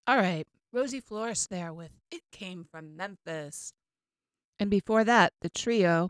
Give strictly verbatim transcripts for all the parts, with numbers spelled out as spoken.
All right. Rosie Flores there with It Came from Memphis. And before that, the trio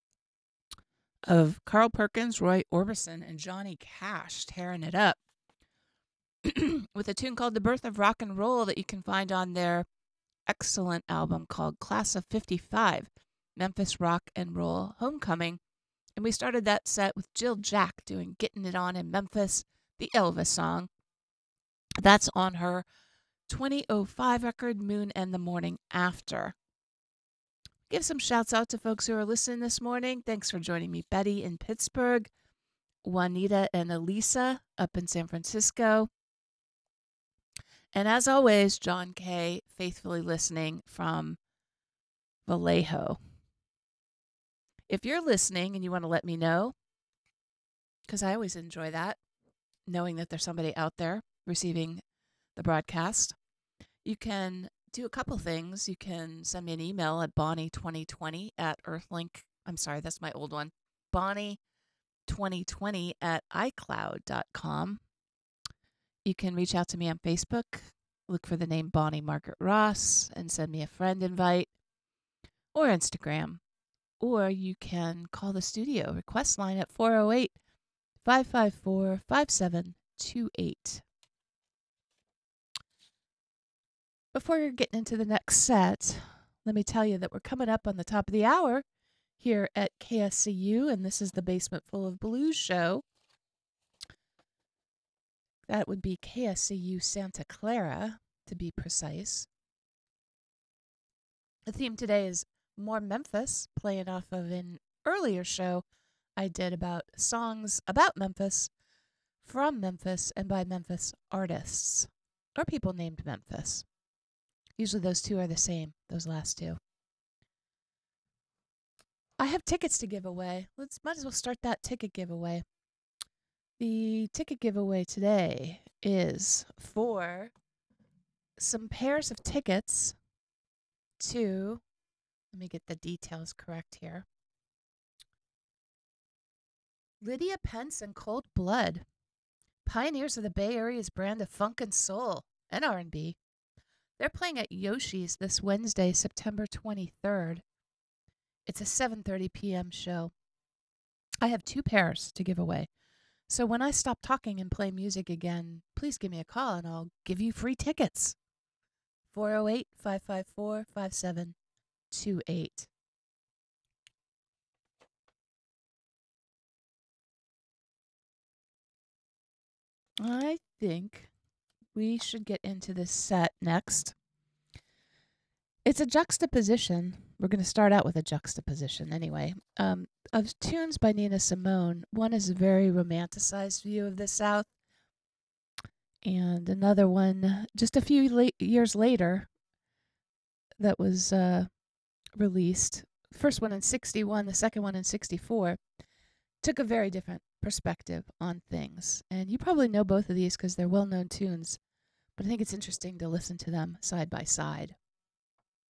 of Carl Perkins, Roy Orbison, and Johnny Cash tearing it up with a tune called The Birth of Rock and Roll that you can find on their excellent album called Class of fifty-five, Memphis Rock and Roll Homecoming. And we started that set with Jill Jack doing Getting It On in Memphis, the Elvis song. That's on her twenty oh five record, Moon and the Morning After. Give some shouts out to folks who are listening this morning. Thanks for joining me, Betty in Pittsburgh, Juanita and Elisa up in San Francisco. And as always, John Kay, faithfully listening from Vallejo. If you're listening and you want to let me know, because I always enjoy that, knowing that there's somebody out there receiving the broadcast, you can do a couple things. You can send me an email at bonnie twenty twenty at earthlink. I'm sorry, that's my old one. bonnie twenty twenty at icloud dot com. You can reach out to me on Facebook, look for the name Bonnie Margaret Ross, and send me a friend invite, or Instagram. Or you can call the studio request line at four oh eight, five five four, five seven two eight. Before you're getting into the next set, let me tell you that we're coming up on the top of the hour here at K S C U, and this is the Basement Full of Blues show. That would be K S C U Santa Clara, to be precise. The theme today is more Memphis, playing off of an earlier show I did about songs about Memphis, from Memphis, and by Memphis artists, or people named Memphis. Usually those two are the same, those last two. I have tickets to give away. Let's might as well start that ticket giveaway. The ticket giveaway today is for some pairs of tickets to, let me get the details correct here. Lydia Pence and Cold Blood, pioneers of the Bay Area's brand of funk and soul and R and B. They're playing at Yoshi's this Wednesday, September twenty-third. It's a seven thirty p.m. show. I have two pairs to give away. So when I stop talking and play music again, please give me a call and I'll give you free tickets. four oh eight, five five four, five seven two eight. I think we should get into this set next. It's a juxtaposition. We're going to start out with a juxtaposition anyway. Um, of tunes by Nina Simone. One is a very romanticized view of the South, and another one just a few late years later that was uh, released. First one in sixty-one, the second one in sixty-four. Took a very different perspective on things. And you probably know both of these because they're well-known tunes, but I think it's interesting to listen to them side by side.